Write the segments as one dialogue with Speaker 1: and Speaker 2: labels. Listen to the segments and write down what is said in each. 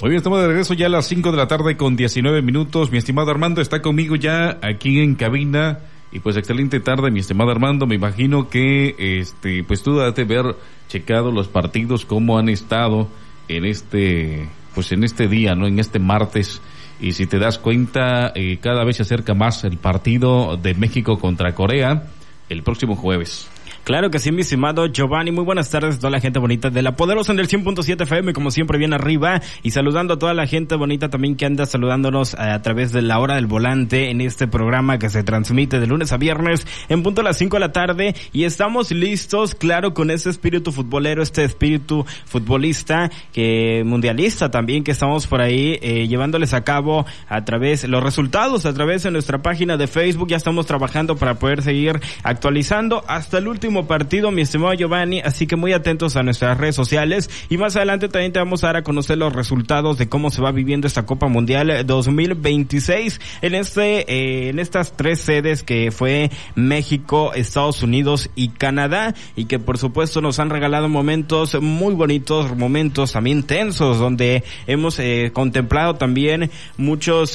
Speaker 1: Muy bien, estamos de regreso ya a las 5 de la tarde con 19 minutos. Mi estimado Armando está conmigo ya aquí en cabina. Y pues excelente tarde, mi estimado Armando. Me imagino que pues tú has de haber checado los partidos, cómo han estado en este día, ¿no? En este martes. Y si te das cuenta, cada vez se acerca más el partido de México contra Corea el próximo jueves.
Speaker 2: Claro que sí, mi estimado Giovanni. Muy buenas tardes a toda la gente bonita de La Poderosa en el 100.7 FM, como siempre bien arriba, y saludando a toda la gente bonita también que anda saludándonos a través de La Hora del Volante en este programa que se transmite de lunes a viernes en punto a las 5 de la tarde, y estamos listos, claro, con ese espíritu futbolero, este espíritu futbolista mundialista también, que estamos por ahí llevándoles a cabo a través los resultados, a través de nuestra página de Facebook. Ya estamos trabajando para poder seguir actualizando hasta el último partido, mi estimado Giovanni, así que muy atentos a nuestras redes sociales, y más adelante también te vamos a dar a conocer los resultados de cómo se va viviendo esta Copa Mundial 2026 en estas 3 sedes que fue México, Estados Unidos y Canadá, y que por supuesto nos han regalado momentos muy bonitos, momentos también tensos, donde hemos contemplado también muchos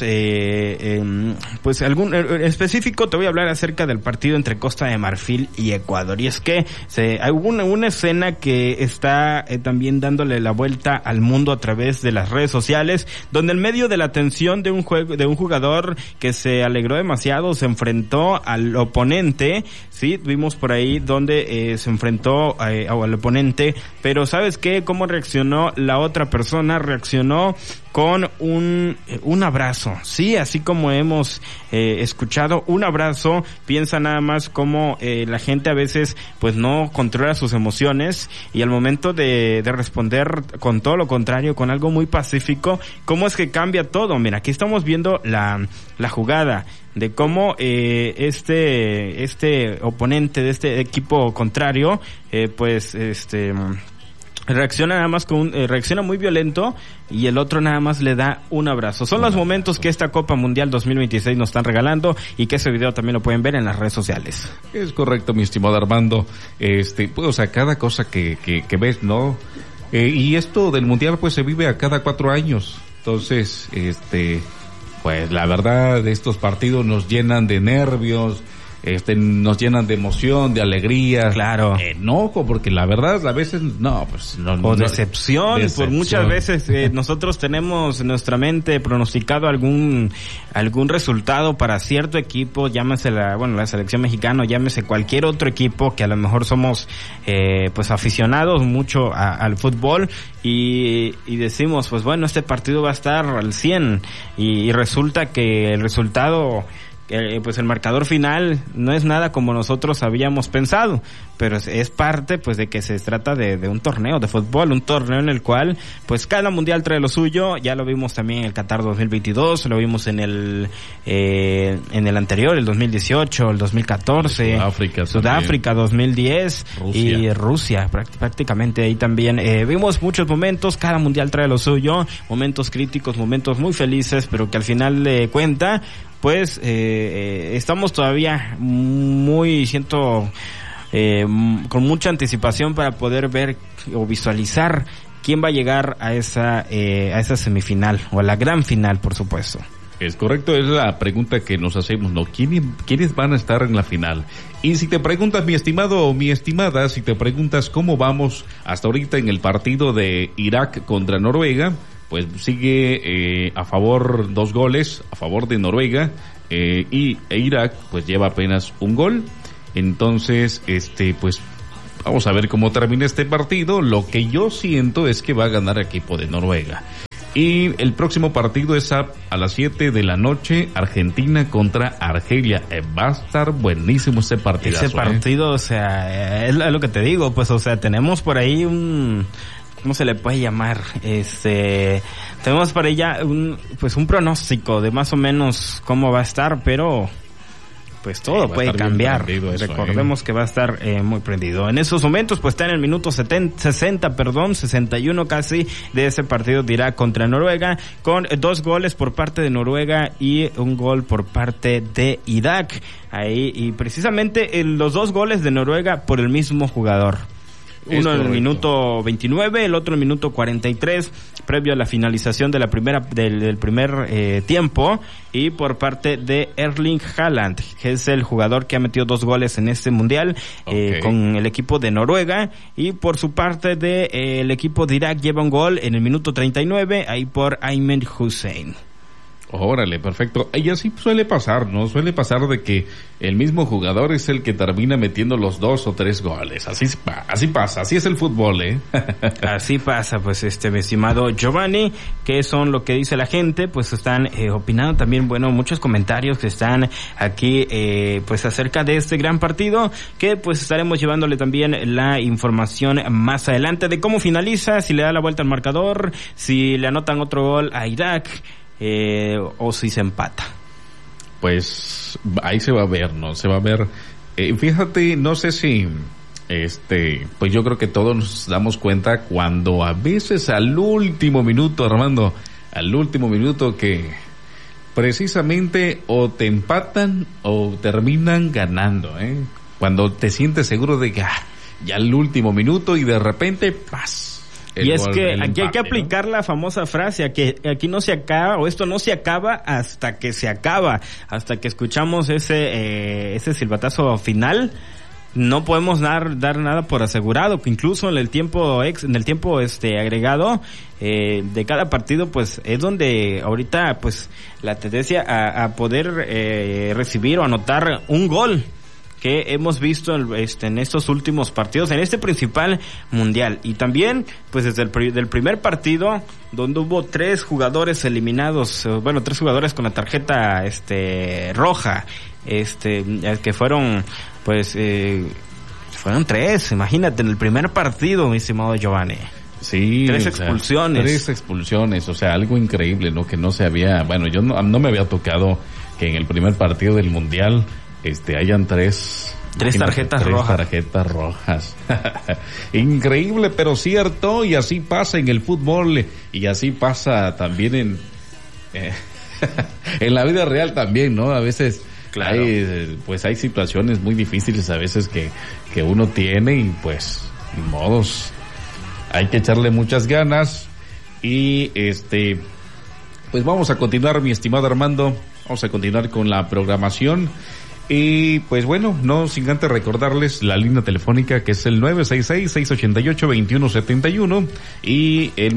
Speaker 2: pues algún específico. Te voy a hablar acerca del partido entre Costa de Marfil y Ecuador. Y es que hay una escena que está también dándole la vuelta al mundo a través de las redes sociales, donde en medio de la tensión de un jugador que se alegró demasiado, se enfrentó al oponente. Sí, vimos por ahí donde se enfrentó al oponente, pero ¿sabes qué? ¿Cómo reaccionó la otra persona? Reaccionó con un abrazo, sí, así como hemos escuchado, un abrazo. Piensa nada más cómo la gente a veces pues no controla sus emociones, y al momento de responder con todo lo contrario, con algo muy pacífico, cómo es que cambia todo. Mira, aquí estamos viendo la jugada de cómo este oponente de este equipo contrario reacciona nada más reacciona muy violento, y el otro nada más le da un abrazo. Son los momentos que esta Copa Mundial 2026 nos están regalando, y que ese video también lo pueden ver en las redes sociales.
Speaker 1: Es correcto, mi estimado Armando. Pues, o sea, cada cosa que ves, ¿no? Y esto del Mundial pues se vive a cada 4 años. Entonces, pues la verdad, estos partidos nos llenan de nervios, nos llenan de emoción, de alegría,
Speaker 2: claro,
Speaker 1: enojo, porque la verdad a veces
Speaker 2: decepción, por muchas veces nosotros tenemos en nuestra mente pronosticado algún resultado para cierto equipo, llámese la selección mexicana, llámese cualquier otro equipo que a lo mejor somos pues aficionados mucho al fútbol, y decimos pues bueno, este partido va a estar al 100, y resulta que el resultado, pues el marcador final no es nada como nosotros habíamos pensado, pero es parte pues de que se trata de un torneo de fútbol, un torneo en el cual pues cada mundial trae lo suyo. Ya lo vimos también en el Qatar 2022, lo vimos en el anterior, el 2018, el 2014, Sudáfrica 2010, Rusia. Y Rusia prácticamente ahí también vimos muchos momentos. Cada mundial trae lo suyo, momentos críticos, momentos muy felices, pero que al final de cuenta pues estamos todavía con mucha anticipación para poder ver o visualizar quién va a llegar a esa semifinal, o a la gran final, por supuesto.
Speaker 1: Es correcto, es la pregunta que nos hacemos, ¿no? ¿Quiénes van a estar en la final? Y si te preguntas, mi estimado o mi estimada, si te preguntas cómo vamos hasta ahorita en el partido de Irak contra Noruega, pues sigue a favor 2 goles a favor de Noruega, y Irak pues lleva apenas 1 gol. Entonces pues vamos a ver cómo termina este partido. Lo que yo siento es que va a ganar el equipo de Noruega. Y el próximo partido es a las 7 de la noche, Argentina contra Argelia. Va a estar buenísimo ese partidazo.
Speaker 2: Ese partido, o sea, es lo que te digo, pues, o sea, tenemos por ahí ¿cómo se le puede llamar? Tenemos para ella un pronóstico de más o menos cómo va a estar, pero pues todo puede cambiar. Recordemos que va a estar muy prendido. En esos momentos pues está en el minuto 61 casi de ese partido de Irak contra Noruega, con 2 goles por parte de Noruega y 1 gol por parte de Irak. Ahí, y precisamente los 2 goles de Noruega por el mismo jugador. Uno en el minuto 29, el otro en el minuto 43, previo a la finalización de del primer tiempo, y por parte de Erling Haaland, que es el jugador que ha metido 2 goles en este mundial, con el equipo de Noruega, y por su parte el equipo de Irak lleva un gol en el minuto 39, ahí por Ayman Hussein.
Speaker 1: Órale, perfecto. Y así suele pasar, ¿no? Suele pasar de que el mismo jugador es el que termina metiendo los 2 o 3 goles. Así pasa, así es el fútbol, ¿eh?
Speaker 2: Así pasa, pues, mi estimado Giovanni, que son lo que dice la gente, pues están opinando también, bueno, muchos comentarios que están aquí, pues acerca de este gran partido, que pues estaremos llevándole también la información más adelante de cómo finaliza, si le da la vuelta al marcador, si le anotan otro gol a Irak, o si se empata.
Speaker 1: Pues ahí se va a ver, ¿no? Se va a ver. Fíjate, no sé si pues yo creo que todos nos damos cuenta cuando a veces al último minuto, Armando, al último minuto, que precisamente o te empatan o terminan ganando, cuando te sientes seguro de que ya al último minuto y de repente ¡paz!
Speaker 2: Y es que aquí hay que aplicar, ¿no?, la famosa frase, que aquí no se acaba, o esto no se acaba hasta que se acaba, hasta que escuchamos ese silbatazo final. No podemos dar nada por asegurado, que incluso en el tiempo agregado de cada partido, pues es donde ahorita pues la tendencia a poder recibir o anotar un gol que hemos visto en estos últimos partidos, en este principal mundial. Y también, pues desde del primer partido, donde hubo 3 jugadores eliminados, 3 jugadores con la tarjeta roja, que fueron, pues, fueron 3, imagínate, en el primer partido, mi estimado Giovanni.
Speaker 1: Sí,
Speaker 2: 3 expulsiones.
Speaker 1: 3 expulsiones, o sea, algo increíble, ¿no? Que no se había, yo no me había tocado que en el primer partido del mundial hayan 3 tarjetas rojas. Increíble, pero cierto, y así pasa en el fútbol, y así pasa también en la vida real también, ¿no? A veces, claro, hay situaciones muy difíciles a veces que uno tiene, y pues, ni modos, hay que echarle muchas ganas, y pues vamos a continuar, mi estimado Armando, vamos a continuar con la programación. Y pues bueno, no sin antes recordarles la línea telefónica, que es el 966-688-2171 y el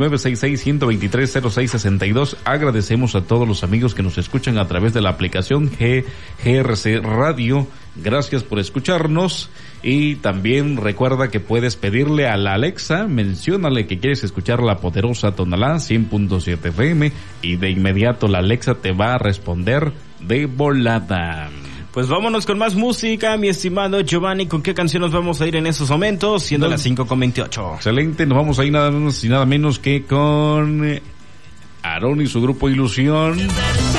Speaker 1: 966-123-0662. Agradecemos a todos los amigos que nos escuchan a través de la aplicación GRC Radio. Gracias por escucharnos. Y también recuerda que puedes pedirle a la Alexa, menciónale que quieres escuchar la poderosa Tonalá 100.7 FM, y de inmediato la Alexa te va a responder de volada.
Speaker 2: Pues vámonos con más música, mi estimado Giovanni. ¿Con qué canción nos vamos a ir en esos momentos? Siendo las 5:28.
Speaker 1: Excelente, nos vamos a ir nada menos que con Aarón y su grupo Ilusión.